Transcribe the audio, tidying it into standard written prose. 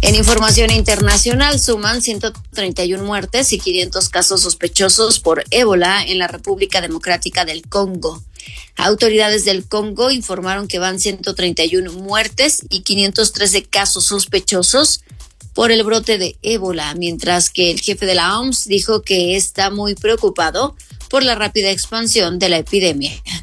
En información internacional, suman 131 muertes y 500 casos sospechosos por ébola en la República Democrática del Congo. Autoridades del Congo informaron que van 131 muertes y 513 casos sospechosos por el brote de ébola, mientras que el jefe de la OMS dijo que está muy preocupado por la rápida expansión de la epidemia.